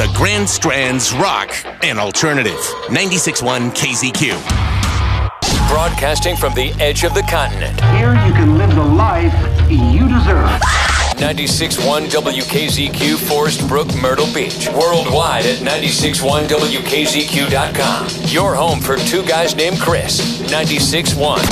The Grand Strand's rock and alternative. 96.1 KZQ. Broadcasting from the edge of the continent. Here you can live the life you deserve. 96.1 WKZQ, Forest Brook, Myrtle Beach. Worldwide at 96.1WKZQ.com. Your home for two guys named Chris. 96.1